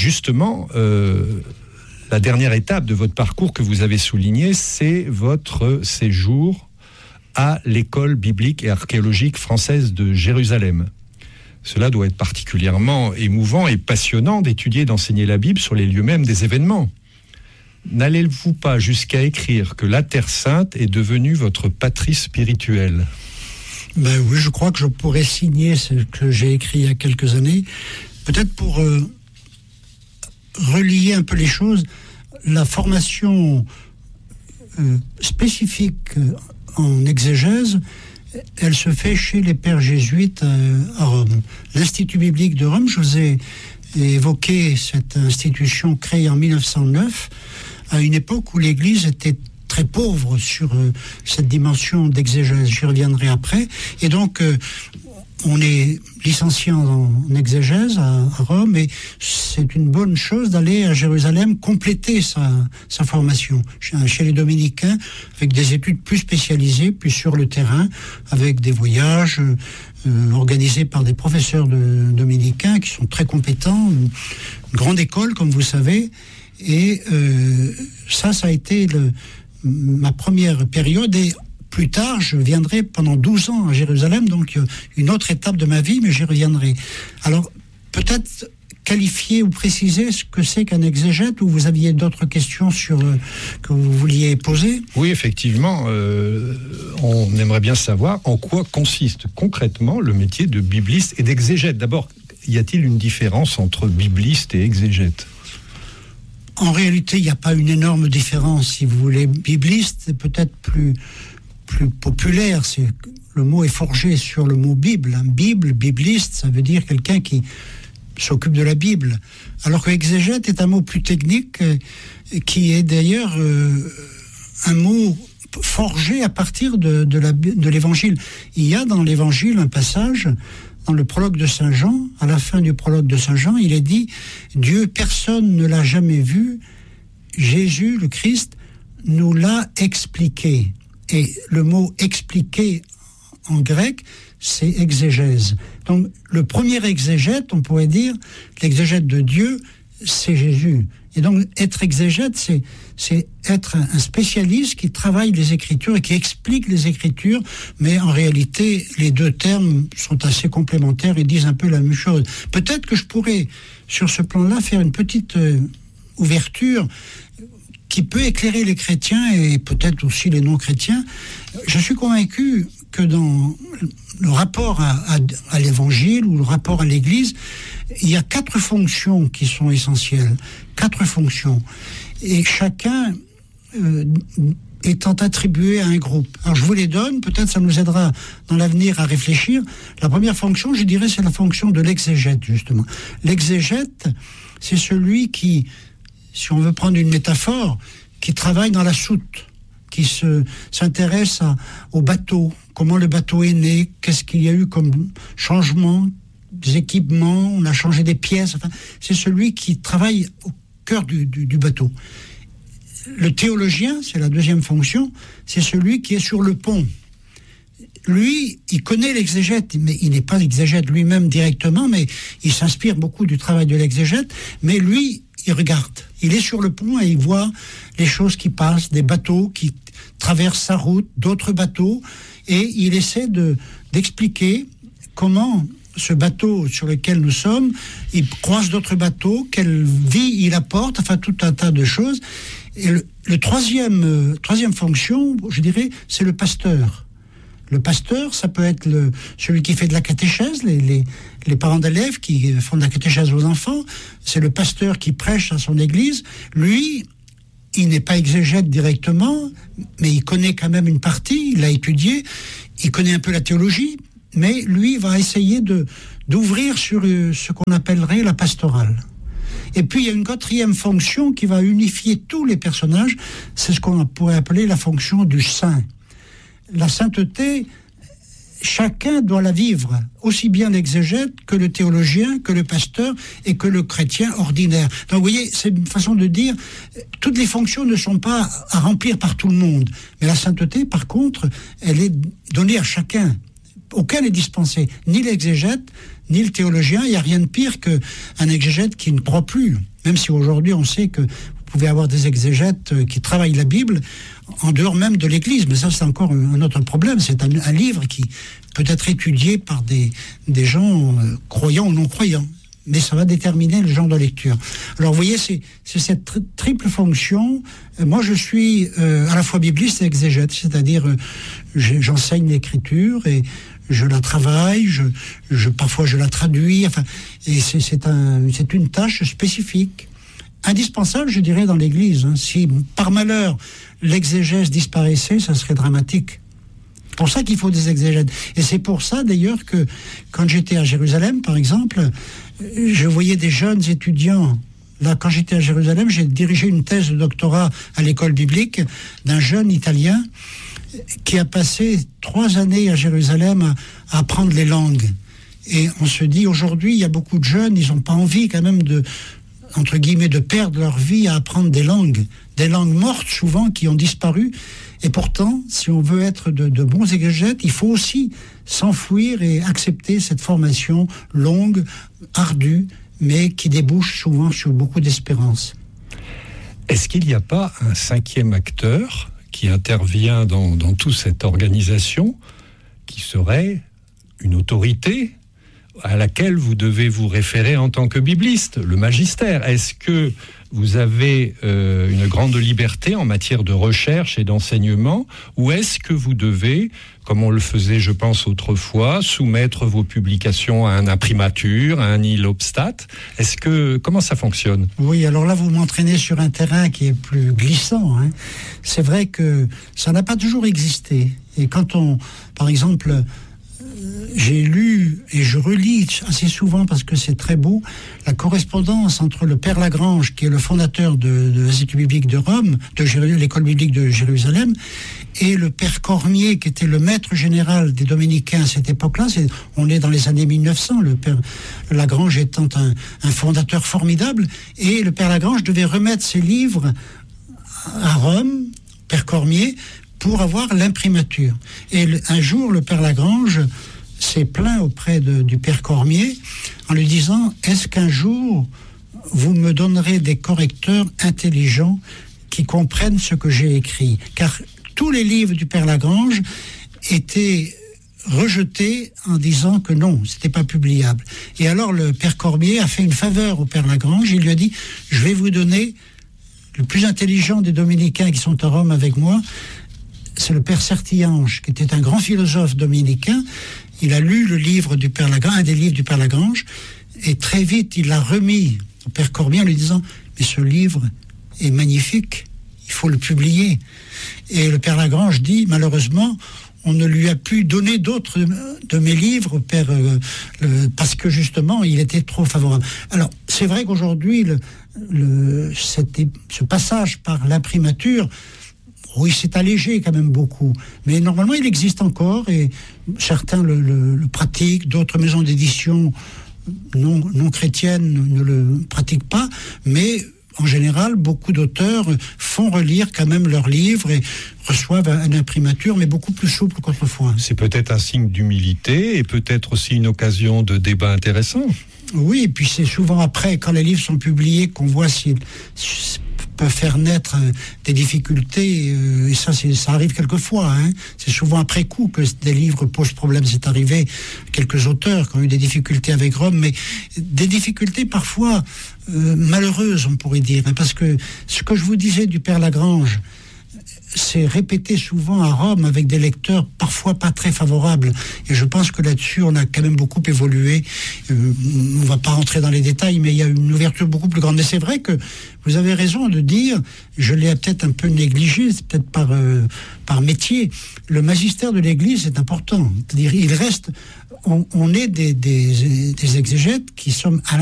justement, la dernière étape de votre parcours que vous avez souligné, c'est votre séjour à l'école biblique et archéologique française de Jérusalem. Cela doit être particulièrement émouvant et passionnant d'étudier et d'enseigner la Bible sur les lieux mêmes des événements. N'allez-vous pas jusqu'à écrire que la Terre Sainte est devenue votre patrie spirituelle ? Ben oui, je crois que je pourrais signer ce que j'ai écrit il y a quelques années. Peut-être pour relier un peu les choses, la formation spécifique en exégèse, elle se fait chez les pères jésuites à Rome. L'Institut biblique de Rome, je vous ai évoqué cette institution créée en 1909, à une époque où l'Église était très pauvre sur cette dimension d'exégèse. J'y reviendrai après. Et donc, on est licencié en exégèse à Rome, et c'est une bonne chose d'aller à Jérusalem compléter sa formation chez les dominicains, avec des études plus spécialisées, plus sur le terrain, avec des voyages organisés par des professeurs dominicains qui sont très compétents, une grande école, comme vous savez. Et ça a été ma première période. Et plus tard, je viendrai pendant 12 ans à Jérusalem, donc une autre étape de ma vie, mais j'y reviendrai. Alors, peut-être qualifier ou préciser ce que c'est qu'un exégète, ou vous aviez d'autres questions que vous vouliez poser ? Oui, effectivement, on aimerait bien savoir en quoi consiste concrètement le métier de bibliste et d'exégète. D'abord, y a-t-il une différence entre bibliste et exégète ? En réalité, il n'y a pas une énorme différence. Si vous voulez, bibliste, c'est peut-être plus populaire. Le mot est forgé sur le mot Bible. Bible, bibliste, ça veut dire quelqu'un qui s'occupe de la Bible. Alors que exégète est un mot plus technique, qui est d'ailleurs un mot forgé à partir de l'Évangile. Il y a dans l'Évangile un passage, dans le prologue de Saint Jean, à la fin du prologue de Saint Jean, il est dit « Dieu, personne ne l'a jamais vu, Jésus, le Christ, nous l'a expliqué ». Et le mot « expliquer » en grec, c'est exégèse. Donc, le premier exégète, on pourrait dire, l'exégète de Dieu, c'est Jésus. Et donc, être exégète, c'est être un spécialiste qui travaille les Écritures et qui explique les Écritures, mais en réalité, les deux termes sont assez complémentaires et disent un peu la même chose. Peut-être que je pourrais, sur ce plan-là, faire une petite ouverture qui peut éclairer les chrétiens et peut-être aussi les non-chrétiens. Je suis convaincu que dans le rapport à l'Évangile ou le rapport à l'Église, il y a 4 fonctions qui sont essentielles. 4 fonctions. Et chacun étant attribué à un groupe. Alors je vous les donne, peut-être ça nous aidera dans l'avenir à réfléchir. La première fonction, je dirais, c'est la fonction de l'exégète, justement. L'exégète, c'est celui qui, si on veut prendre une métaphore, qui travaille dans la soute, qui s'intéresse au bateau, comment le bateau est né, qu'est-ce qu'il y a eu comme changement, des équipements, on a changé des pièces, enfin, c'est celui qui travaille au cœur du bateau. Le théologien, c'est la deuxième fonction, c'est celui qui est sur le pont. Lui, il connaît l'exégète, mais il n'est pas exégète lui-même directement, mais il s'inspire beaucoup du travail de l'exégète, mais lui, il regarde. Il est sur le pont et il voit les choses qui passent, des bateaux qui traversent sa route, d'autres bateaux, et il essaie d'expliquer comment ce bateau sur lequel nous sommes, il croise d'autres bateaux, quelle vie il apporte, enfin tout un tas de choses. Et le troisième fonction, je dirais, c'est le pasteur. Le pasteur, ça peut être celui qui fait de la catéchèse, les parents d'élèves qui font de la catéchèse aux enfants. C'est le pasteur qui prêche à son église. Lui, il n'est pas exégète directement, mais il connaît quand même une partie, il l'a étudié, il connaît un peu la théologie, mais lui va essayer d'ouvrir sur ce qu'on appellerait la pastorale. Et puis il y a une 4e fonction qui va unifier tous les personnages, c'est ce qu'on pourrait appeler la fonction du saint. La sainteté, chacun doit la vivre, aussi bien l'exégète que le théologien, que le pasteur et que le chrétien ordinaire. Donc vous voyez, c'est une façon de dire, toutes les fonctions ne sont pas à remplir par tout le monde. Mais la sainteté, par contre, elle est donnée à chacun. Aucun n'est dispensé, ni l'exégète, ni le théologien. Il n'y a rien de pire qu'un exégète qui ne croit plus. Même si aujourd'hui on sait que vous pouvez avoir des exégètes qui travaillent la Bible en dehors même de l'Église. Mais ça, c'est encore un autre problème. C'est un livre qui peut être étudié par des gens croyants ou non croyants. Mais ça va déterminer le genre de lecture. Alors vous voyez, c'est cette triple fonction. Moi, je suis à la fois bibliste et exégète, c'est-à-dire j'enseigne l'écriture et je la travaille, parfois je la traduis. Enfin, et c'est une tâche spécifique, indispensable, je dirais, dans l'Église. Hein. Si par malheur l'exégèse disparaissait, ça serait dramatique. C'est pour ça qu'il faut des exégètes. Et c'est pour ça, d'ailleurs, que quand j'étais à Jérusalem, par exemple, je voyais des jeunes étudiants. Là, quand j'étais à Jérusalem, j'ai dirigé une thèse de doctorat à l'école biblique d'un jeune Italien qui a passé 3 années à Jérusalem à apprendre les langues. Et on se dit, aujourd'hui, il y a beaucoup de jeunes, ils n'ont pas envie quand même entre guillemets, de perdre leur vie à apprendre des langues mortes souvent, qui ont disparu. Et pourtant, si on veut être de bons exégètes, il faut aussi s'enfouir et accepter cette formation longue, ardue, mais qui débouche souvent sur beaucoup d'espérance. Est-ce qu'il n'y a pas un 5e acteur qui intervient dans toute cette organisation, qui serait une autorité à laquelle vous devez vous référer en tant que bibliste, le magistère? Est-ce que vous avez une grande liberté en matière de recherche et d'enseignement, ou est-ce que vous devez, comme on le faisait, je pense, autrefois, soumettre vos publications à un imprimatur, à un nihilobstat? Comment ça fonctionne? Oui, alors là, vous m'entraînez sur un terrain qui est plus glissant. Hein. C'est vrai que ça n'a pas toujours existé. Et quand par exemple, j'ai lu et je relis assez souvent, parce que c'est très beau, la correspondance entre le Père Lagrange, qui est le fondateur de l'Institut biblique de Rome, de l'école biblique de Jérusalem, et le Père Cormier, qui était le maître général des Dominicains à cette époque-là. On est dans les années 1900, le Père Lagrange étant un fondateur formidable, et le Père Lagrange devait remettre ses livres à Rome, Père Cormier, pour avoir l'imprimature. Et un jour, le Père Lagrange s'est plaint auprès du Père Cormier en lui disant: est-ce qu'un jour vous me donnerez des correcteurs intelligents qui comprennent ce que j'ai écrit? Car tous les livres du Père Lagrange étaient rejetés en disant que non, c'était pas publiable. Et alors le Père Cormier a fait une faveur au Père Lagrange. Il lui a dit: je vais vous donner le plus intelligent des dominicains qui sont à Rome avec moi. C'est le Père Sertillange, qui était un grand philosophe dominicain. Il a lu le livre du Père Lagrange, un des livres du Père Lagrange, et très vite, il l'a remis au Père Cormier en lui disant: mais ce livre est magnifique, il faut le publier. Et le Père Lagrange dit: malheureusement, on ne lui a pu donner d'autres de mes livres, Père, parce que justement, il était trop favorable. Alors, c'est vrai qu'aujourd'hui, ce passage par l'imprimature, oui, c'est allégé quand même beaucoup. Mais normalement, il existe encore et certains le pratiquent. D'autres maisons d'édition non chrétiennes ne le pratiquent pas. Mais en général, beaucoup d'auteurs font relire quand même leurs livres et reçoivent une imprimature, mais beaucoup plus souple qu'autrefois. C'est peut-être un signe d'humilité et peut-être aussi une occasion de débat intéressant. Oui, et puis c'est souvent après, quand les livres sont publiés, qu'on voit s'ils peuvent faire naître des difficultés, et ça arrive quelquefois. Hein. C'est souvent après coup que des livres posent problème. C'est arrivé à quelques auteurs qui ont eu des difficultés avec Rome, mais des difficultés parfois malheureuses, on pourrait dire. Hein, parce que ce que je vous disais du Père Lagrange, c'est répété souvent à Rome avec des lecteurs parfois pas très favorables. Et je pense que là-dessus, on a quand même beaucoup évolué. On ne va pas rentrer dans les détails, mais il y a une ouverture beaucoup plus grande. Mais c'est vrai que vous avez raison de dire, je l'ai peut-être un peu négligé, c'est peut-être par métier, le magistère de l'Église est important. C'est-à-dire, il reste, on est des exégètes qui sommes à